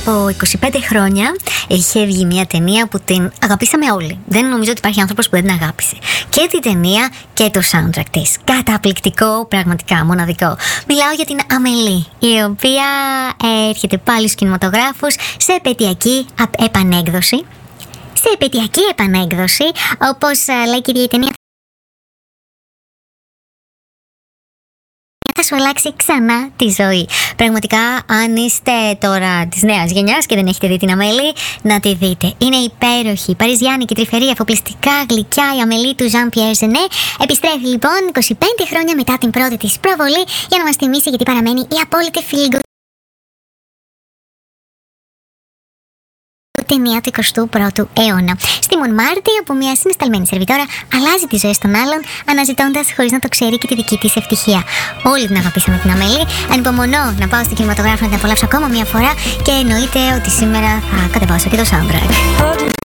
από 25 χρόνια είχε βγει μια ταινία που την αγαπήσαμε όλοι. Δεν νομίζω ότι υπάρχει άνθρωπος που δεν την αγάπησε. Και την ταινία και το soundtrack της. Καταπληκτικό, πραγματικά μοναδικό. Μιλάω για την Αμελή, η οποία έρχεται πάλι στους κινηματογράφους σε επαιτειακή επανέκδοση. Όπως λέει και η ταινία, θα σου αλλάξει ξανά τη ζωή. Πραγματικά, αν είστε τώρα της νέας γενιάς και δεν έχετε δει την Αμέλη, να τη δείτε. Είναι υπέροχη, παριζιάνικη και τρυφερή, αφοπλιστικά γλυκιά η Αμελή του Jean Pierre Jeunet. Επιστρέφει λοιπόν 25 χρόνια μετά την πρώτη της προβολή για να μας θυμίσει γιατί παραμένει η απόλυτη feel good ταινία του 21ου αιώνα. Στη Μονμάρτη, όπου μια συναισθαλμένη σερβιτόρα αλλάζει τη ζωή των άλλων, αναζητώντας χωρίς να το ξέρει και τη δική της ευτυχία. Όλοι την αγαπήσαμε την Αμέλη. Ανυπομονώ να πάω στο κινηματογράφο να την απολαύσω ακόμα μια φορά και εννοείται ότι σήμερα θα κατεβάσω και το soundtrack.